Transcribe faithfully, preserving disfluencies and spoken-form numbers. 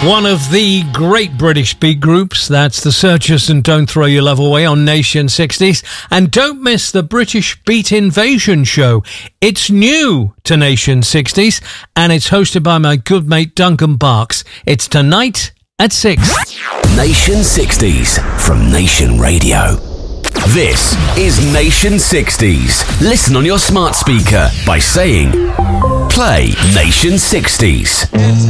One of the great British beat groups, that's The Searchers and Don't Throw Your Love Away on Nation sixties. And don't miss the British Beat Invasion show. It's new to Nation sixties and it's hosted by my good mate Duncan Barks. It's tonight at six. Nation sixties from Nation Radio. This is Nation sixties. Listen on your smart speaker by saying, play Nation sixties.